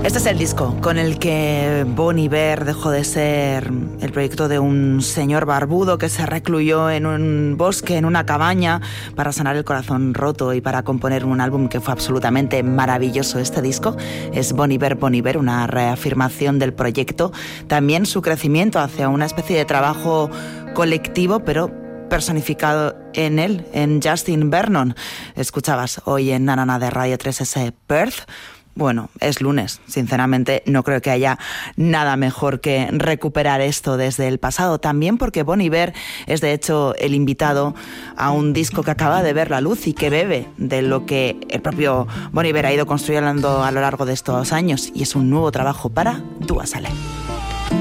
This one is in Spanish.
Este es el disco con el que Bon Iver dejó de ser el proyecto de un señor barbudo que se recluyó en un bosque, en una cabaña, para sanar el corazón roto y para componer un álbum que fue absolutamente maravilloso. Este disco es Bon Iver, una reafirmación del proyecto, también su crecimiento hacia una especie de trabajo colectivo, pero personificado en él, en Justin Vernon. Escuchabas hoy en Nanana de Radio 3 Perth. Bueno, es lunes. Sinceramente, no creo que haya nada mejor que recuperar esto desde el pasado. También porque Bon Iver es, de hecho, el invitado a un disco que acaba de ver la luz y que bebe de lo que el propio Bon Iver ha ido construyendo a lo largo de estos años. Y es un nuevo trabajo para Dua Saleh.